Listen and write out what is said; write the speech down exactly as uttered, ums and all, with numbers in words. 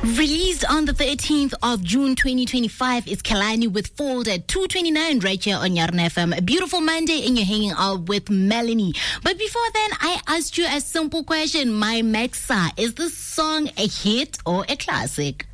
Released on the thirteenth of June twenty twenty-five is Kalani with Fold at two twenty-nine right here on Yarn F M. A beautiful Monday and you're hanging out with Melanie. But before then, I asked you a simple question. My Maxa, is this song a hit or a classic?